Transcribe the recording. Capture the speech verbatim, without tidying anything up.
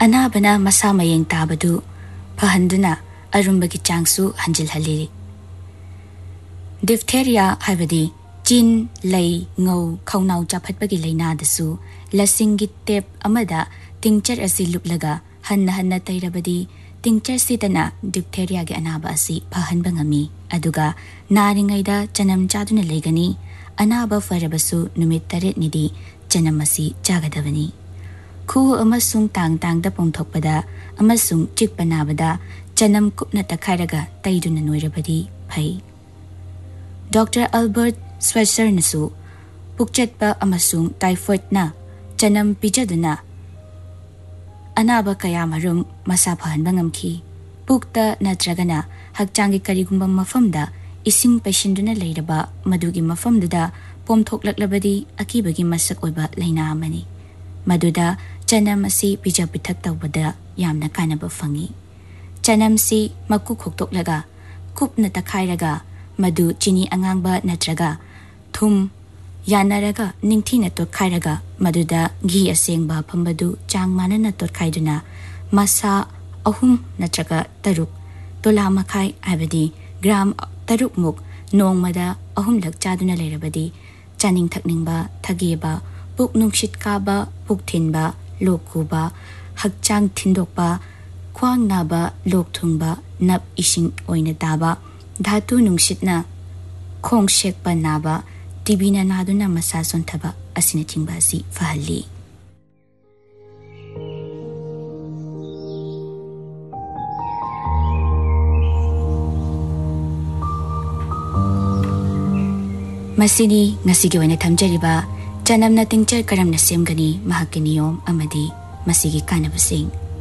ꯑꯅꯥꯕꯅ ꯃꯁꯥ ꯃꯌꯦꯡ ꯇꯥꯕꯗꯨ ꯐꯍꯟꯗꯨꯅ ꯑꯔꯨꯝꯕꯒꯤ ꯆꯥꯡꯁꯨ ꯍꯟꯖꯤꯜꯍꯜꯂꯤ꯫ ꯗꯤꯞꯊꯦꯔꯤꯌꯥ ꯍꯥꯏꯕꯗꯤ ꯆꯤꯟ ꯂꯩ ꯉꯧ ꯈꯧꯅꯥꯎ ꯆꯥꯐꯠꯄꯒꯤ ꯂꯩꯅꯥꯗꯁꯨ ꯂꯁꯤꯡꯒꯤ ꯇꯦꯞ ꯑꯃꯗ ꯇꯤꯡꯆꯔ ꯑꯁꯤ ꯂꯨꯞꯂꯒ ꯍꯟꯅ ꯍꯟꯅ ꯇꯩꯔꯕꯗꯤ ꯇꯤꯡꯆꯔꯁꯤꯗꯅ ꯗꯤꯞꯊꯦꯔꯤꯌꯥꯒꯤ ꯑꯅꯥꯕ ꯑꯁꯤ ꯐꯍꯟꯕ ꯉꯝꯃꯤ꯫ ꯑꯗꯨꯒ ꯅꯥꯔꯤꯉꯩꯗ ꯆꯅꯝ ꯆꯥꯗꯨꯅ ꯂꯩꯒꯅꯤ꯫ ꯑꯅꯥꯕ ꯐꯔꯕꯁꯨ ꯅꯨꯃꯤꯠ ꯇꯔꯦꯠꯅꯤꯗꯤ ꯆꯅꯝ ꯑꯁꯤ ꯆꯥꯒꯗꯕꯅꯤ꯫ ꯈꯨꯎ ꯑꯃꯁꯨꯡ ꯇꯥꯡ ꯇꯥꯡꯗ ꯄꯣꯝꯊꯣꯛꯄꯗ ꯑꯃꯁꯨꯡ ꯆꯤꯛꯄ ꯅꯥꯕꯗ ꯆꯅꯝ ꯀꯨꯞꯅ ꯇꯛꯈꯥꯏꯔꯒ ꯇꯩꯗꯨꯅ ꯅꯣꯏꯔꯕꯗꯤ ꯐꯩ꯫ ꯗꯣꯛꯇꯔ ꯑꯜꯕꯔꯠ ꯁ꯭ꯋꯦꯠꯁꯔꯅꯁꯨ ꯄꯨꯛꯆꯠꯄ ꯑꯃꯁꯨꯡ ꯇꯥꯏꯐꯣꯏꯗꯅ ꯆꯅꯝ ꯄꯤꯖꯗꯨꯅ ꯑꯅꯥꯕ ꯀꯌꯥꯃꯔꯨꯝ ꯃꯁꯥ ꯐꯍꯟꯕ ꯉꯝꯈꯤ꯫ ꯄꯨꯛꯇ ꯅꯠꯇ꯭ꯔꯒꯅ ꯍꯛꯆꯥꯡꯒꯤ ꯀꯔꯤꯒꯨꯝꯕ ꯃꯐꯝꯗ ꯏꯁꯤꯡ ꯄꯩꯁꯤꯟꯗꯨꯅ ꯂꯩꯔꯕ ꯃꯗꯨꯒꯤ ꯃꯐꯝꯗꯨꯗ ꯄꯣꯝꯊꯣꯛꯂꯛꯂꯕꯗꯤ ꯑꯀꯤꯕꯒꯤ ꯃꯁꯛ ꯑꯣꯏꯕ ꯂꯩꯅꯥ ꯑꯃꯅꯤ꯫ ꯃꯗꯨꯗ ꯆꯅꯝ ꯑꯁꯤ ꯄꯤꯖ ꯄꯤꯊꯛ ꯇꯧꯕꯗ ꯌꯥꯝꯅ ꯀꯥꯟꯅꯕ ꯐꯪꯏ꯫ ꯆꯅꯝꯁꯤ ꯃꯀꯨ ꯈꯣꯛꯇꯣꯛꯂꯒ ꯀꯨꯞꯅ ꯇꯛꯈꯥꯏꯔꯒ ꯃꯗꯨ ꯆꯤꯅꯤ ꯑꯉꯥꯡꯕ ꯅꯠꯇ꯭ꯔꯒ ꯊꯨꯝ ꯌꯥꯟꯅꯔꯒ ꯅꯤꯡꯊꯤꯅ ꯇꯣꯠꯈꯥꯏꯔꯒ ꯃꯗꯨꯗ ꯘꯤ ꯑꯁꯦꯡꯕ ꯐꯝꯕꯗꯨ ꯆꯥꯡ ꯃꯥꯟꯅꯅ ꯇꯣꯠꯈꯥꯏꯗꯨꯅ ꯃꯁꯥ ꯑꯍꯨꯝ ꯅꯠꯇ꯭ꯔꯒ ꯇꯔꯨꯛ ꯇꯣꯂꯥ ꯃꯈꯥꯏ ꯍꯥꯏꯕꯗꯤ ꯒ꯭ꯔꯥꯝ ꯇꯔꯨꯛꯃꯨꯛ ꯅꯣꯡꯃꯗ ꯑꯍꯨꯝꯂꯛ ꯆꯥꯗꯨꯅ ꯂꯩꯔꯕꯗꯤ ꯆꯥꯅꯤꯡ ꯊꯛꯅꯤꯡꯕ ꯊꯒꯦꯕ ꯄꯨꯛ ꯅꯨꯡꯁꯤꯠ ꯀꯥꯕ ꯄꯨꯛ ꯊꯤꯟꯕ ꯂꯣꯛ ꯈꯨꯕ ꯍꯛꯆꯥꯡ ꯊꯤꯟꯗꯣꯛꯄ ꯈ꯭ꯋꯥꯡ ꯅꯥꯕ ꯂꯣꯛ ꯊꯨꯡꯕ ꯅꯞ ꯏꯁꯤꯡ ꯑꯣꯏꯅ ꯇꯥꯕ ꯙꯥꯇꯨ ꯅꯨꯡꯁꯤꯠꯅ ꯈꯣꯡ ꯁꯦꯛꯄ ꯅꯥꯕ ꯇꯤꯕꯤꯅ ꯅꯥꯗꯨꯅ ꯃꯁꯥ ꯁꯣꯟꯊꯕ ꯑꯁꯤꯅꯆꯤꯡꯕ ꯑꯁꯤ ꯐꯍꯜꯂꯤ꯫ ꯃꯁꯤꯅꯤ ꯉꯁꯤꯒꯤ ꯑꯣꯏꯅ ꯊꯝꯖꯔꯤꯕ ꯆꯅꯝꯅ ꯇꯤꯡꯆꯔ ꯀꯔꯝꯅ ꯁꯦꯝꯒꯅꯤ ꯃꯍꯥꯛꯀꯤ ꯅꯤꯌꯣꯝ ꯑꯃꯗꯤ ꯃꯁꯤꯒꯤ ꯀꯥꯟꯅꯕꯁꯤꯡ꯫